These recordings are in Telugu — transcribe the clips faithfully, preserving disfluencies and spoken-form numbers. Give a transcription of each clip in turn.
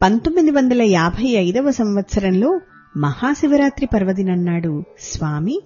పంతొమ్మిది వందల యాభై ఐదవ సంవత్సరంలో మహాశివరాత్రి పర్వదినన్నాడు స్వామి,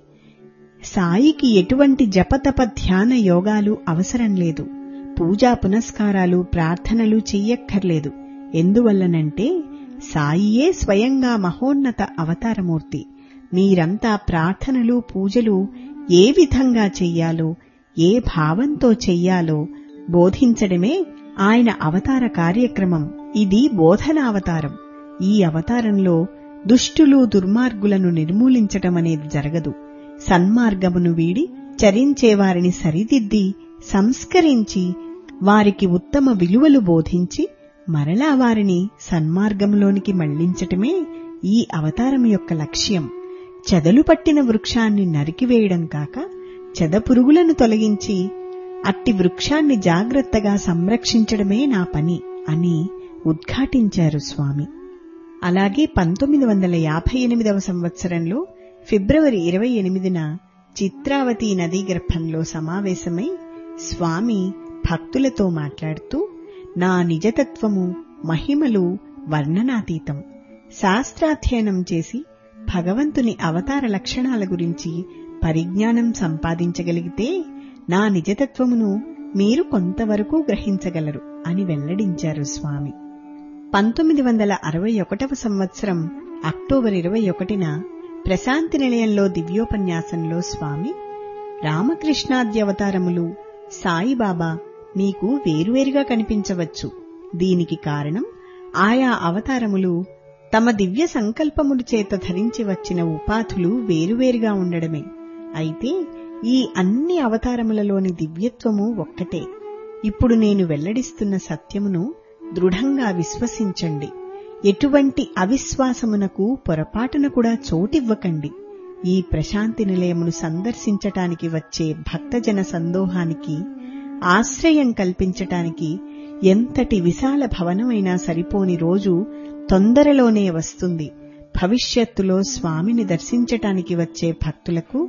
సాయికి ఎటువంటి జపతప ధ్యాన యోగాలు అవసరం లేదు, పూజా పునస్కారాలు ప్రార్థనలు చెయ్యక్కర్లేదు. ఎందువల్లనంటే సాయియే స్వయంగా మహోన్నత అవతారమూర్తి. మీరంతా ప్రార్థనలు పూజలు ఏ విధంగా చెయ్యాలో, ఏ భావంతో చెయ్యాలో బోధించడమే ఆయన అవతార కార్యక్రమం. ఇది బోధనావతారం. ఈ అవతారంలో దుష్టులు దుర్మార్గులను నిర్మూలించటమనేది జరగదు. సన్మార్గమును వీడి చరించేవారిని సరిదిద్ది సంస్కరించి వారికి ఉత్తమ విలువలు బోధించి మరలా వారిని సన్మార్గంలోనికి మళ్లించటమే ఈ అవతారం యొక్క లక్ష్యం. చెదలు పట్టిన వృక్షాన్ని నరికివేయడం కాక చెదపురుగులను తొలగించి అట్టి వృక్షాన్ని జాగ్రత్తగా సంరక్షించడమే నా పని అని ఉద్ఘాటించారు స్వామి. అలాగే పంతొమ్మిది వందల యాభై ఎనిమిదవ సంవత్సరంలో ఫిబ్రవరి ఇరవై ఎనిమిదిన చిత్రావతి నదీ గర్భంలో సమావేశమై స్వామి భక్తులతో మాట్లాడుతూ, నా నిజతత్వము మహిమలు వర్ణనాతీతం. శాస్త్రాధ్యయనం చేసి భగవంతుని అవతార లక్షణాల గురించి పరిజ్ఞానం సంపాదించగలిగితే నా నిజతత్వమును మీరు కొంతవరకు గ్రహించగలరు అని వెల్లడించారు స్వామి. పంతొమ్మిది వందల అరవై ఒకటవ సంవత్సరం అక్టోబర్ ఇరవై ఒకటిన ప్రశాంతి నిలయంలో దివ్యోపన్యాసంలో స్వామి, రామకృష్ణాద్యవతారములు సాయిబాబా మీకు వేరువేరుగా కనిపించవచ్చు. దీనికి కారణం ఆయా అవతారములు తమ దివ్య సంకల్పముల చేత ధరించి వచ్చిన ఉపాధులు వేరువేరుగా ఉండడమే. అయితే ఈ అన్ని అవతారములలోని దివ్యత్వము ఒక్కటే. ఇప్పుడు నేను వెల్లడిస్తున్న సత్యమును దృఢంగా విశ్వసించండి. ఎటువంటి అవిశ్వాసమునకు పొరపాటున కూడా చోటివ్వకండి. ఈ ప్రశాంతి నిలయమును సందర్శించటానికి వచ్చే భక్తజన సందోహానికి ఆశ్రయం కల్పించటానికి ఎంతటి విశాల భవనమైనా సరిపోని రోజు తొందరలోనే వస్తుంది. భవిష్యత్తులో స్వామిని దర్శించటానికి వచ్చే భక్తులకు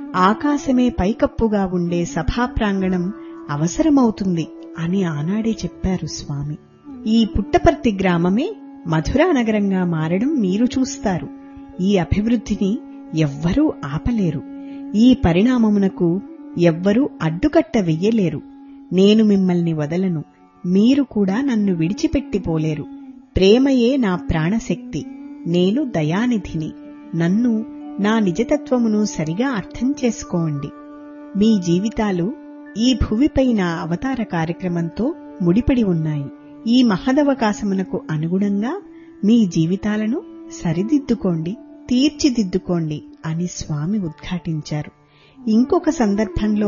ఆకాశమే పైకప్పుగా ఉండే సభా ప్రాంగణం అవసరమవుతుంది అని ఆనాడే చెప్పారు స్వామి. ఈ పుట్టపర్తి గ్రామమే మధురా నగరంగా మారడం మీరు చూస్తారు. ఈ అభివృద్ధిని ఎవ్వరూ ఆపలేరు. ఈ పరిణామమునకు ఎవ్వరూ అడ్డుకట్ట వెయ్యలేరు. నేను మిమ్మల్ని వదలను, మీరు కూడా నన్ను విడిచిపెట్టిపోలేరు. ప్రేమయే నా ప్రాణశక్తి. నేను దయానిధిని. నన్ను, నా నిజతత్వమును సరిగా అర్థం చేసుకోండి. మీ జీవితాలు ఈ భువిపై నా అవతార కార్యక్రమంతో ముడిపడి ఉన్నాయి. ఈ మహదవకాశమునకు అనుగుణంగా మీ జీవితాలను సరిదిద్దుకోండి, తీర్చిదిద్దుకోండి అని స్వామి ఉద్ఘాటించారు. ఇంకొక సందర్భంలో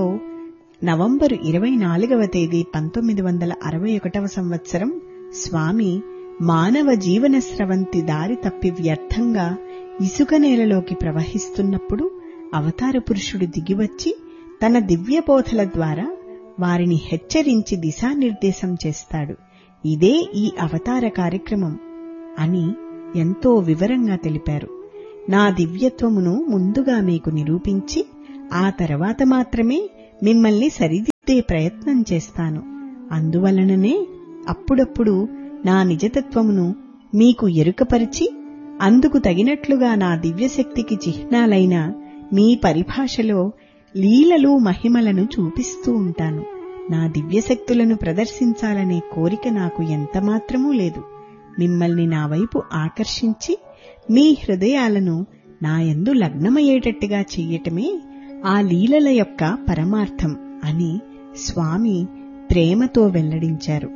నవంబరు ఇరవై నాలుగవ తేదీ పంతొమ్మిది వందల అరవై ఒకటవ సంవత్సరం స్వామి మానవ జీవన స్రవంతి దారి తప్పి వ్యర్థంగా ఇసుక నేలలోకి ప్రవహిస్తున్నప్పుడు అవతార పురుషుడు దిగివచ్చి తన దివ్యబోధల ద్వారా వారిని హెచ్చరించి దిశానిర్దేశం చేస్తాడు. ఇదే ఈ అవతార కార్యక్రమం అని ఎంతో వివరంగా తెలిపారు. నా దివ్యత్వమును ముందుగా మీకు నిరూపించి ఆ తర్వాత మాత్రమే మిమ్మల్ని సరిదిద్దే ప్రయత్నం చేస్తాను. అందువలననే అప్పుడప్పుడు నా నిజతత్వమును మీకు ఎరుకపరిచి అందుకు తగినట్లుగా నా దివ్యశక్తికి చిహ్నాలైన మీ పరిభాషలో లీలలు మహిమలను చూపిస్తూ ఉంటాను. నా దివ్యశక్తులను ప్రదర్శించాలనే కోరిక నాకు ఎంతమాత్రమూ లేదు. మిమ్మల్ని నా వైపు ఆకర్షించి మీ హృదయాలను నాయందు లగ్నమయ్యేటట్టుగా చెయ్యటమే ఆ లీలల యొక్క పరమార్థం అని స్వామి ప్రేమతో వెల్లడించారు.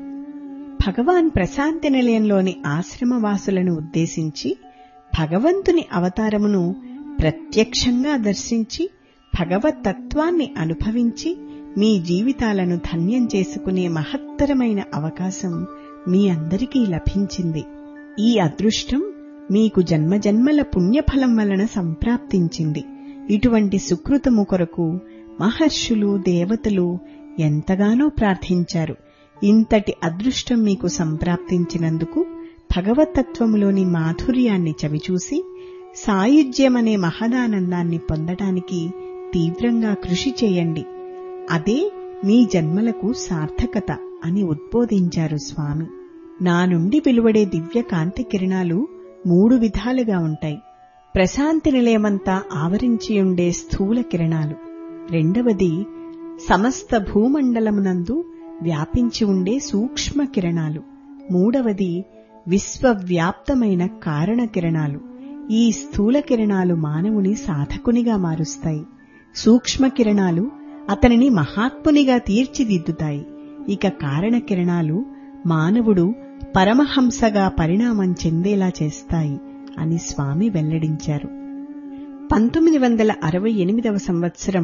భగవాన్ ప్రశాంతి నిలయంలోని ఆశ్రమవాసులను ఉద్దేశించి భగవంతుని అవతారమును ప్రత్యక్షంగా దర్శించి భగవత్తత్వాన్ని అనుభవించి మీ జీవితాలను ధన్యం చేసుకునే మహత్తరమైన అవకాశం మీ అందరికీ లభించింది. ఈ అదృష్టం మీకు జన్మజన్మల పుణ్యఫలం వలన సంప్రాప్తించింది. ఇటువంటి సుకృతము కొరకు మహర్షులు, దేవతలు ఎంతగానో ప్రార్థించారు. ఇంతటి అదృష్టం మీకు సంప్రాప్తించినందుకు భగవతత్వములోని మాధుర్యాన్ని చవిచూసి సాయుజ్యమనే మహదానందాన్ని పొందటానికి తీవ్రంగా కృషి చేయండి. అదే మీ జన్మలకు సార్థకత అని ఉద్బోధించారు స్వామి. నా నుండి వెలువడే దివ్య కాంతి కిరణాలు మూడు విధాలుగా ఉంటాయి. ప్రశాంతి నిలయమంతా ఆవరించియుండే స్థూల కిరణాలు. రెండవది సమస్త భూమండలమునందు వ్యాపించి ఉండే సూక్ష్మ కిరణాలు. మూడవది విశ్వవ్యాప్తమైన కారణ కిరణాలు. ఈ స్థూల కిరణాలు మానవుని సాధకునిగా మారుస్తాయి. సూక్ష్మ కిరణాలు అతనిని మహాత్మునిగా తీర్చిదిద్దుతాయి. ఇక కారణ కిరణాలు మానవుడు పరమహంసగా పరిణామం చెందేలా చేస్తాయి అని స్వామి వెల్లడించారు. పంతొమ్మిది వందల అరవై ఎనిమిదవ సంవత్సరం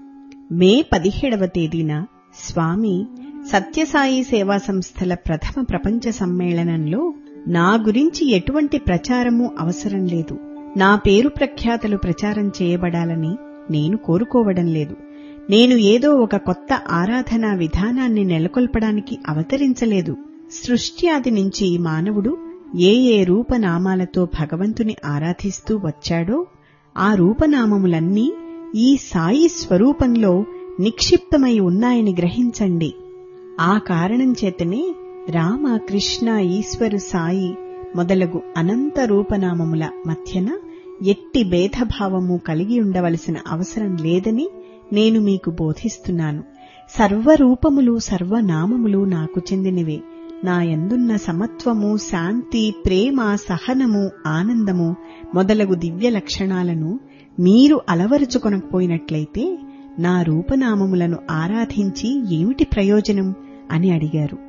మే పదిహేడవ తేదీన స్వామి సత్యసాయి సేవా సంస్థల ప్రథమ ప్రపంచ సమ్మేళనంలో నా గురించి ఎటువంటి ప్రచారమూ అవసరం లేదు, నా పేరు ప్రఖ్యాతలు ప్రచారం చేయబడాలని నేను కోరుకోవడం లేదు, నేను ఏదో ఒక కొత్త ఆరాధనా విధానాన్ని నెలకొల్పడానికి అవతరించలేదు. సృష్టి ఆది నుంచి మానవుడు ఏ ఏ రూపనామాలతో భగవంతుని ఆరాధిస్తూ వచ్చాడో ఆ రూపనామములన్నీ ఈ సాయి స్వరూపంలో నిక్షిప్తమై ఉన్నాయని గ్రహించండి. ఆ కారణం చేతనే రామ, కృష్ణ, ఈశ్వరు, సాయి మొదలగు అనంత రూపనామముల మధ్యన ఎట్టి భేదభావము కలిగి ఉండవలసిన అవసరం లేదని నేను మీకు బోధిస్తున్నాను. సర్వరూపములు సర్వనామములు నాకు చెందినవే. నా యందున్న సమత్వము, శాంతి, ప్రేమ, సహనము, ఆనందము మొదలగు దివ్య లక్షణాలను మీరు అలవరుచుకొనకపోయినట్లయితే నా రూపనామములను ఆరాధించి ఏమిటి ప్రయోజనం అని అడిగారు.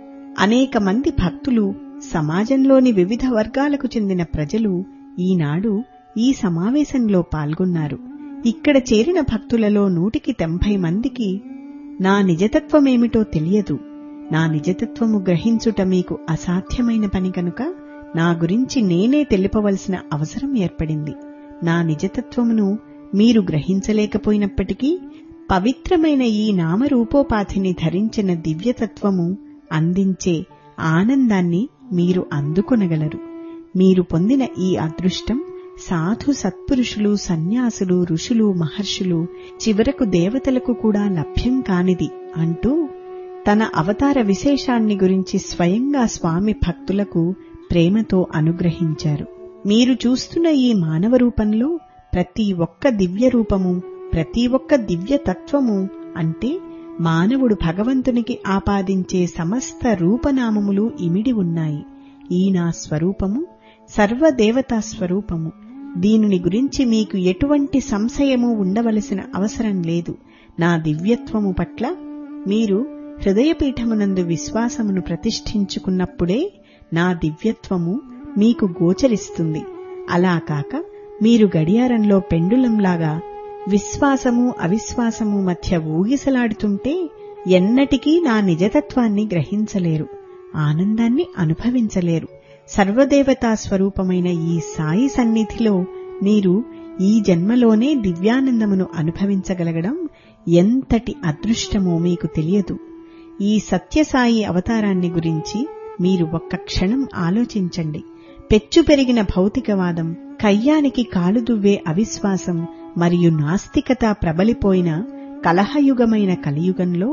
అనేక మంది భక్తులు, సమాజంలోని వివిధ వర్గాలకు చెందిన ప్రజలు ఈనాడు ఈ సమావేశంలో పాల్గొన్నారు. ఇక్కడ చేరిన భక్తులలో నూటికి తొంభై మందికి నా నిజతత్వమేమిటో తెలియదు. నా నిజతత్వము గ్రహించుట మీకు అసాధ్యమైన పని కనుక నా గురించి నేనే తెలుపవలసిన అవసరం ఏర్పడింది. నా నిజతత్వమును మీరు గ్రహించలేకపోయినప్పటికీ పవిత్రమైన ఈ నామరూపోపాధిని ధరించిన దివ్యతత్వము అందించే ఆనందాన్ని మీరు అందుకొనగలరు. మీరు పొందిన ఈ అదృష్టం సాధు సత్పురుషులు, సన్యాసులు, ఋషులు, మహర్షులు, చివరకు దేవతలకు కూడా లభ్యం కానిది అంటూ తన అవతార విశేషాన్ని గురించి స్వయంగా స్వామి భక్తులకు ప్రేమతో అనుగ్రహించారు. మీరు చూస్తున్న ఈ మానవ రూపంలో ప్రతి ఒక్క దివ్య రూపము, ప్రతి ఒక్క దివ్య తత్వము అంటే మానవుడు భగవంతునికి ఆపాదించే సమస్త రూపనామములు ఇమిడి ఉన్నాయి. ఈ నా స్వరూపము సర్వదేవతా స్వరూపము. దీనిని గురించి మీకు ఎటువంటి సంశయము ఉండవలసిన అవసరం లేదు. నా దివ్యత్వము పట్ల మీరు హృదయపీఠమునందు విశ్వాసమును ప్రతిష్ఠించుకున్నప్పుడే నా దివ్యత్వము మీకు గోచరిస్తుంది. అలా కాక మీరు గడియారంలో పెండులంలాగా విశ్వాసము అవిశ్వాసము మధ్య ఊగిసలాడుతుంటే ఎన్నటికీ నా నిజతత్వాన్ని గ్రహించలేరు, ఆనందాన్ని అనుభవించలేరు. సర్వదేవతా స్వరూపమైన ఈ సాయి సన్నిధిలో మీరు ఈ జన్మలోనే దివ్యానందమును అనుభవించగలగడం ఎంతటి అదృష్టమో మీకు తెలియదు. ఈ సత్యసాయి అవతారాన్ని గురించి మీరు ఒక్క క్షణం ఆలోచించండి. పెచ్చు పెరిగిన భౌతికవాదం, కయ్యానికి కాలుదువ్వే అవిశ్వాసం మరియు నాస్తికత ప్రబలిపోయిన కలహయుగమైన కలియుగంలో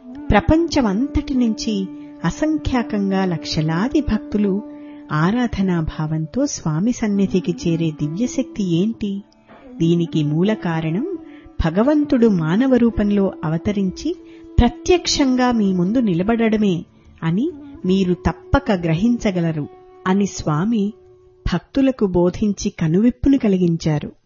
ప్రపంచమంతటి నుంచి అసంఖ్యాకంగా లక్షలాది భక్తులు ఆరాధనాభావంతో స్వామి సన్నిధికి చేరే దివ్యశక్తి ఏంటి? దీనికి మూల కారణం భగవంతుడు మానవ రూపంలో అవతరించి ప్రత్యక్షంగా మీ ముందు నిలబడడమే అని మీరు తప్పక గ్రహించగలరు అని స్వామి భక్తులకు బోధించి కనువిప్పును కలిగించారు.